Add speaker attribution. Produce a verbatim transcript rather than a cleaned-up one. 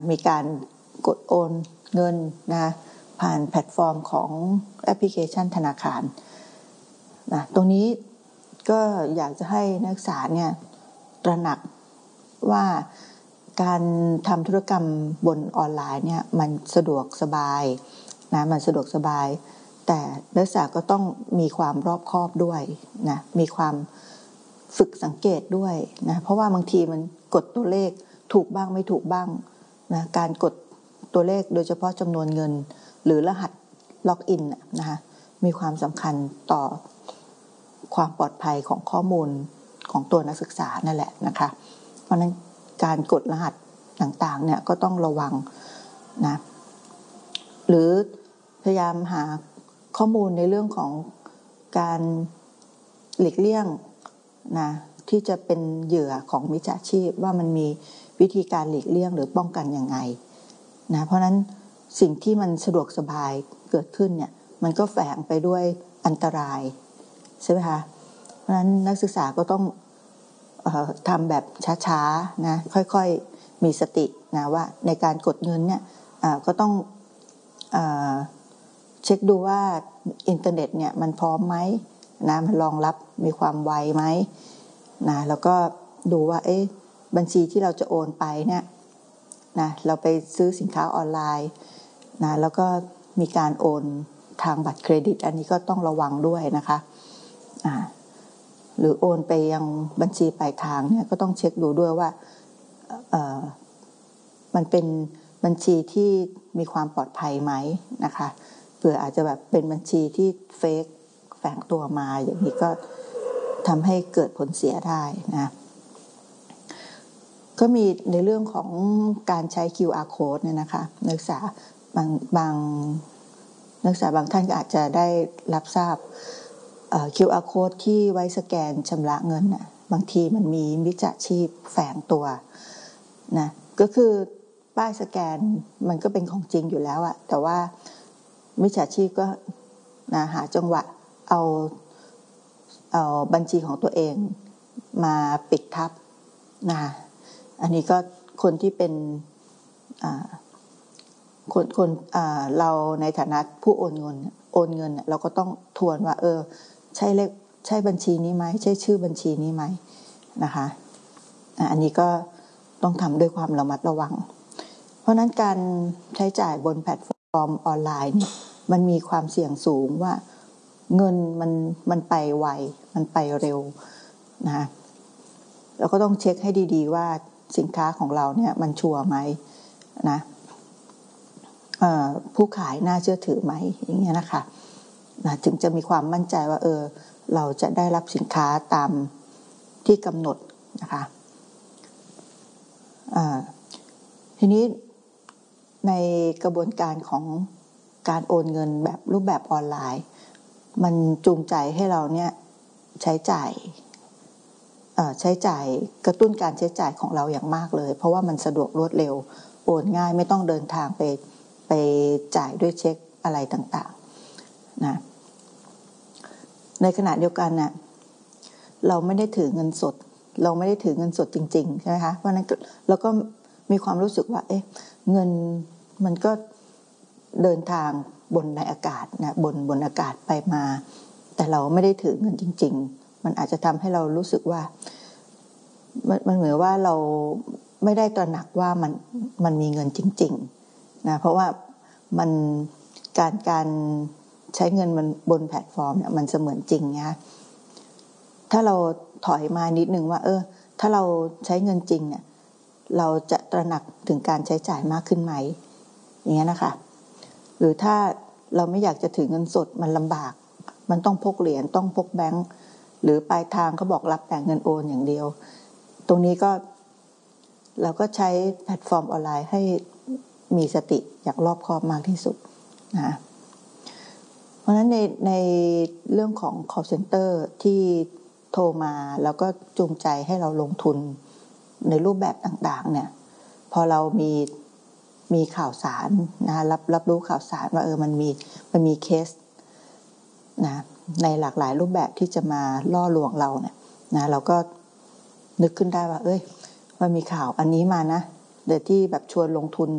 Speaker 1: มีการกดโอนเงินนะผ่านแพลตฟอร์มของแอปพลิเคชันธนาคารนะตรงนี้ก็อยากจะให้นักศึกษาเนี่ยตระหนักว่าการทำธุรกรรมบนออนไลน์เนี่ยมันสะดวกสบายนะมันสะดวกสบายแต่นักศึกษาก็ต้องมีความรอบคอบด้วยนะมีความฝึกสังเกตด้วยนะเพราะว่าบางทีมันกดตัวเลขถูกบ้างไม่ถูกบ้างนะการกดตัวเลขโดยเฉพาะจำนวนเงินหรือรหัสล็อกอินนะคะมีความสำคัญต่อความปลอดภัยของข้อมูลของตัวนักศึกษานั่นแหละนะคะเพราะนั้นการกดรหัสต่างๆเนี่ยก็ต้องระวังนะหรือพยายามหาข้อมูลในเรื่องของการหลีกเลี่ยงนะที่จะเป็นเหยื่อของมิจฉาชีพว่ามันมีวิธีการหลีกเลี่ยงหรือป้องกันยังไงนะเพราะนั้นสิ่งที่มันสะดวกสบายเกิดขึ้นเนี่ยมันก็แฝงไปด้วยอันตรายใช่ไหมคะเพราะฉะนั้นนักศึกษาก็ต้องเอ่อทำแบบช้าๆนะค่อยๆมีสตินะว่าในการกดเงินเนี่ยก็ต้องเอ่อเช็คดูว่าอินเทอร์เน็ตเนี่ยมันพร้อมไหมนะมันรองรับมีความไวไหมนะแล้วก็ดูว่าเอ๊ะบัญชีที่เราจะโอนไปเนี่ยนะเราไปซื้อสินค้าออนไลน์นะแล้วก็มีการโอนทางบัตรเครดิตอันนี้ก็ต้องระวังด้วยนะคะอ่าหรือโอนไปยังบัญชีปลายทางเนี่ยก็ต้องเช็คดูด้วยว่าเอ่อมันเป็นบัญชีที่มีความปลอดภัยไหมนะคะเผื่ออาจจะแบบเป็นบัญชีที่เฟกแฝงตัวมาอย่างนี้ก็ทำให้เกิดผลเสียได้นะก็มีในเรื่องของการใช้ คิว อาร์ Code เนี่ยนะคะนักศึกษาบางบางนักศึกษาบางท่านก็อาจจะได้รับทราบเอ่อ คิว อาร์ Code ที่ไว้สแกนชำระเงินน่ะบางทีมันมีมิจฉาชีพแฝงตัวนะก็คือป้ายสแกนมันก็เป็นของจริงอยู่แล้วอะแต่ว่ามิจฉาชีพก็นะหาจังหวะเอาเอาบัญชีของตัวเองมาปิดทับนะอันนี้ก็คนที่เป็นอ่าคนคนอ่าเราในฐานะผู้โอนเงินโอนเงินเราก็ต้องทวนว่าเออใช่เลขใช่บัญชีนี้ไหมใช่ชื่อบัญชีนี้ไหมนะคะอันนี้ก็ต้องทำด้วยความระมัดระวังเพราะนั้นการใช้จ่ายบนแพลตฟอร์มออนไลน์เนี่ยมันมีความเสี่ยงสูงว่าเงินมันมันไปไวมันไปเร็วนะเราก็ต้องเช็คให้ดีๆว่าสินค้าของเราเนี่ยมันชัวร์ไหมนะผู้ขายน่าเชื่อถือไหมอย่างเงี้ยนะคะนะถึงจะมีความมั่นใจว่าเออเราจะได้รับสินค้าตามที่กำหนดนะคะทีนี้ในกระบวนการของการโอนเงินแบบรูปแบบออนไลน์มันจูงใจให้เราเนี่ยใช้จ่ายใช้จ่ายกระตุ้นการใช้จ่ายของเราอย่างมากเลยเพราะว่ามันสะดวกรวดเร็วโอนง่ายไม่ต้องเดินทางไปไปจ่ายด้วยเช็คอะไรต่างๆนะในขณะเดียวกันน่ะเราไม่ได้ถือเงินสดเราไม่ได้ถือเงินสดจริงๆใช่ไหมคะเพราะนั้นเราก็มีความรู้สึกว่าเอ๊ะเงินมันก็เดินทางบนในอากาศนะบนบนอากาศไปมาแต่เราไม่ได้ถือเงินจริงๆมันอาจจะทำให้เรารู้สึกว่ามันมันเหมือนว่าเราไม่ได้ตระหนักว่ามันมันมีเงินจริงๆนะเพราะว่ามันการการใช้เงินมันบนแพลตฟอร์มเนี่ยมันเสมือนจริงนะถ้าเราถอยมานิดนึงว่าเออถ้าเราใช้เงินจริงเนี่ยเราจะตระหนักถึงการใช้จ่ายมากขึ้นไหมอย่างเงี้ยนะคะหรือถ้าเราไม่อยากจะถือเงินสดมันลำบากมันต้องพกเหรียญต้องพกแบงค์หรือปลายทางเขาบอกรับแต่เงินโอนอย่างเดียวตรงนี้ก็เราก็ใช้แพลตฟอร์มออนไลน์ให้มีสติอย่างรอบคอบมากที่สุดนะเพราะฉะนั้นในในเรื่องของ call center ที่โทรมาแล้วก็จูงใจให้เราลงทุนในรูปแบบต่างๆเนี่ยพอเรามีมีข่าวสารนะรับรับรู้ข่าวสารว่าเออมันมีมันมีเคสนะในหลากหลายรูปแบบที่จะมาล่อลวงเราเนี่ยนะเราก็นึกขึ้นได้ว่าเอ้ยมันมีข่าวอันนี้มานะเดี๋ยวที่แบบชวนลงทุน